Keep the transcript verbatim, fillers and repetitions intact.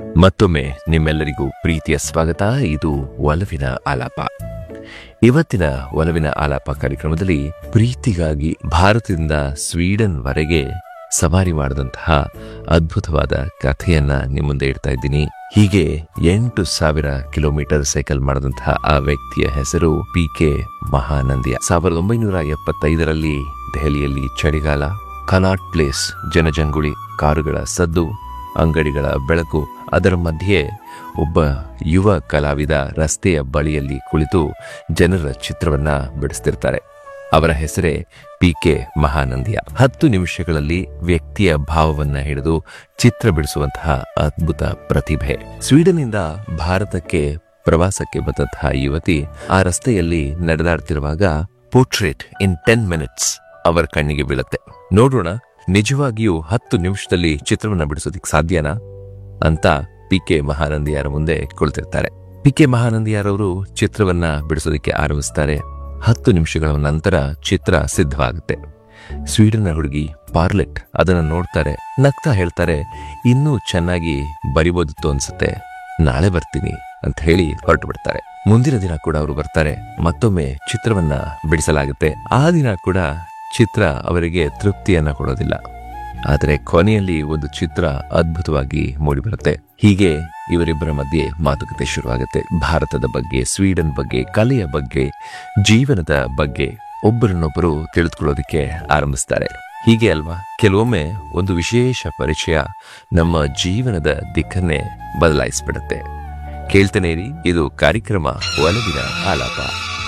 ಮತ್ತೊಮ್ಮೆ ನಿಮ್ಮೆಲ್ಲರಿಗೂ ಪ್ರೀತಿಯ ಸ್ವಾಗತ. ಇದು ಒಲವಿನ ಆಲಾಪ. ಇವತ್ತಿನ ಒಲವಿನ ಆಲಾಪ ಕಾರ್ಯಕ್ರಮದಲ್ಲಿ ಪ್ರೀತಿಗಾಗಿ ಭಾರತದಿಂದ ಸ್ವೀಡನ್ ವರೆಗೆ ಸವಾರಿ ಮಾಡಿದಂತಹ ಅದ್ಭುತವಾದ ಕಥೆಯನ್ನ ನಿಮ್ಮ ಮುಂದೆ ಇಡ್ತಾ ಇದ್ದೀನಿ. ಹೀಗೆ ಎಂಟು ಸಾವಿರ ಕಿಲೋಮೀಟರ್ ಸೈಕಲ್ ಮಾಡಿದಂತಹ ಆ ವ್ಯಕ್ತಿಯ ಹೆಸರು ಪಿ ಕೆ ಮಹಾನಂದಿಯ. ಸಾವಿರದ ಒಂಬೈನೂರ ಎಪ್ಪತ್ತೈದರಲ್ಲಿ ದೆಹಲಿಯಲ್ಲಿ ಚಳಿಗಾಲ, ಕನಾಟ್ ಪ್ಲೇಸ್, ಜನಜಂಗುಳಿ, ಕಾರುಗಳ ಸದ್ದು, ಅಂಗಡಿಗಳ ಬೆಳಕು, ಅದರ ಮಧ್ಯೆ ಒಬ್ಬ ಯುವ ಕಲಾವಿದ ರಸ್ತೆಯ ಬಳಿಯಲ್ಲಿ ಕುಳಿತು ಜನರ ಚಿತ್ರವನ್ನ ಬಿಡಿಸ್ತಿರ್ತಾರೆ. ಅವರ ಹೆಸರೇ ಪಿ ಕೆ ಮಹಾನಂದಿಯ. ಹತ್ತು ನಿಮಿಷಗಳಲ್ಲಿ ವ್ಯಕ್ತಿಯ ಭಾವವನ್ನ ಹಿಡಿದು ಚಿತ್ರ ಬಿಡಿಸುವಂತಹ ಅದ್ಭುತ ಪ್ರತಿಭೆ. ಸ್ವೀಡನ್ನಿಂದ ಭಾರತಕ್ಕೆ ಪ್ರವಾಸಕ್ಕೆ ಬಂದಂತಹ ಯುವತಿ ಆ ರಸ್ತೆಯಲ್ಲಿ ನಡೆದಾಡ್ತಿರುವಾಗ ಪೋರ್ಟ್ರೇಟ್ ಇನ್ ಟೆನ್ ಮಿನಿಟ್ಸ್ ಅವರ ಕಣ್ಣಿಗೆ ಬೀಳುತ್ತೆ. ನೋಡೋಣ, ನಿಜವಾಗಿಯೂ ಹತ್ತು ನಿಮಿಷದಲ್ಲಿ ಚಿತ್ರವನ್ನ ಬಿಡಿಸೋದಿಕ್ ಸಾಧ್ಯನಾ ಅಂತ ಪಿ ಕೆ ಮಹಾನಂದಿಯಾರ ಮುಂದೆ ಕುಳಿತಿರ್ತಾರೆ. ಪಿ ಕೆ ಮಹಾನಂದಿಯಾರವರು ಚಿತ್ರವನ್ನ ಬಿಡಿಸೋದಕ್ಕೆ ಆರಂಭಿಸ್ತಾರೆ. ಹತ್ತು ನಿಮಿಷಗಳ ನಂತರ ಚಿತ್ರ ಸಿದ್ಧವಾಗುತ್ತೆ. ಸ್ವೀಡನ್ನ ಹುಡುಗಿ ಪಾರ್ಲೆಟ್ ಅದನ್ನ ನೋಡ್ತಾರೆ, ನಗ್ತಾ ಹೇಳ್ತಾರೆ, ಇನ್ನೂ ಚೆನ್ನಾಗಿ ಬರಿಬೋದಿತ್ತು ಅನ್ಸುತ್ತೆ, ನಾಳೆ ಬರ್ತೀನಿ ಅಂತ ಹೇಳಿ ಹೊರಟು ಬಿಡ್ತಾರೆ. ಮುಂದಿನ ದಿನ ಕೂಡ ಅವರು ಬರ್ತಾರೆ, ಮತ್ತೊಮ್ಮೆ ಚಿತ್ರವನ್ನ ಬಿಡಿಸಲಾಗುತ್ತೆ. ಆ ದಿನ ಕೂಡ ಚಿತ್ರ ಅವರಿಗೆ ತೃಪ್ತಿಯನ್ನ ಕೊಡೋದಿಲ್ಲ. ಆದರೆ ಕೊನೆಯಲ್ಲಿ ಒಂದು ಚಿತ್ರ ಅದ್ಭುತವಾಗಿ ಮೂಡಿಬರುತ್ತೆ. ಹೀಗೆ ಇವರಿಬ್ಬರ ಮಧ್ಯೆ ಮಾತುಕತೆ ಶುರುವಾಗುತ್ತೆ. ಭಾರತದ ಬಗ್ಗೆ, ಸ್ವೀಡನ್ ಬಗ್ಗೆ, ಕಲೆಯ ಬಗ್ಗೆ, ಜೀವನದ ಬಗ್ಗೆ ಒಬ್ಬರನ್ನೊಬ್ಬರು ತಿಳಿದುಕೊಳ್ಳೋದಕ್ಕೆ ಆರಂಭಿಸ್ತಾರೆ. ಹೀಗೆ ಅಲ್ವಾ, ಕೆಲವೊಮ್ಮೆ ಒಂದು ವಿಶೇಷ ಪರಿಚಯ ನಮ್ಮ ಜೀವನದ ದಿಕ್ಕನ್ನೇ ಬದಲಾಯಿಸ್ಬಿಡುತ್ತೆ. ಕೇಳ್ತಾನೆ ಇರಿ, ಇದು ಕಾರ್ಯಕ್ರಮ ಒಲವಿನ ಆಲಾಪ.